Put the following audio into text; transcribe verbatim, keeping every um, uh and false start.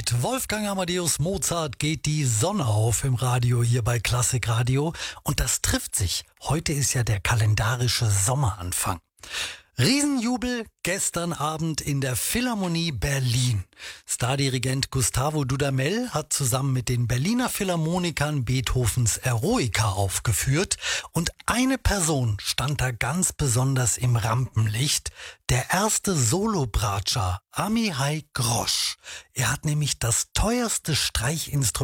Mit Wolfgang Amadeus Mozart geht die Sonne auf im Radio hier bei Klassik Radio und das trifft sich. Heute ist ja der kalendarische Sommeranfang. Riesenjubel gestern Abend in der Philharmonie Berlin. Stardirigent Gustavo Dudamel hat zusammen mit den Berliner Philharmonikern Beethovens Eroica aufgeführt und eine Person stand da ganz besonders im Rampenlicht, der erste Solobratscher Amihai Grosz. Er hat nämlich das teuerste Streichinstrument